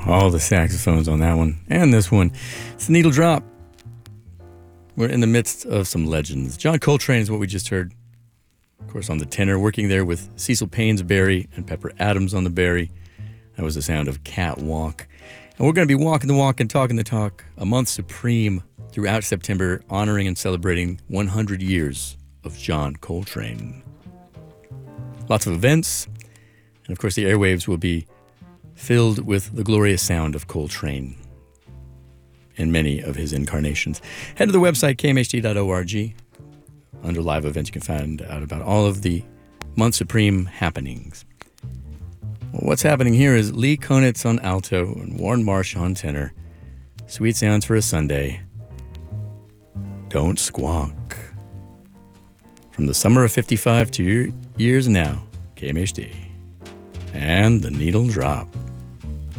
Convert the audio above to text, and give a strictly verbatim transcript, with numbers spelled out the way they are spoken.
all the saxophones on that one. And this one. It's the Needle Drop. We're in the midst of some legends. John Coltrane is what we just heard. Of course, on the tenor, working there with Cecil Payne's Barry and Pepper Adams on the Barry. That was the sound of Catwalk. And we're going to be walking the walk and talking the talk a month supreme throughout September, honoring and celebrating one hundred years of John Coltrane. Lots of events. And of course, the airwaves will be filled with the glorious sound of Coltrane in many of his incarnations. Head to the website, k m h d dot org. Under live events, you can find out about all of the Month Supreme happenings. Well, what's happening here is Lee Konitz on alto and Warren Marsh on tenor. Sweet sounds for a Sunday. Don't Squawk. From the summer of fifty-five to years now, K M H D. And the Needle Drop.